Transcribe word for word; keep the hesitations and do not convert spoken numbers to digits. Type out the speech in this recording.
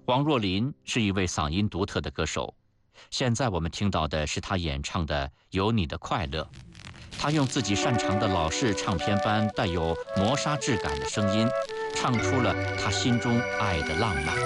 王若琳是一位嗓音独特的歌手，现在我们听到的是她演唱的《有你的快乐》。她用自己擅长的老式唱片般带有磨砂质感的声音，唱出了她心中爱的浪漫。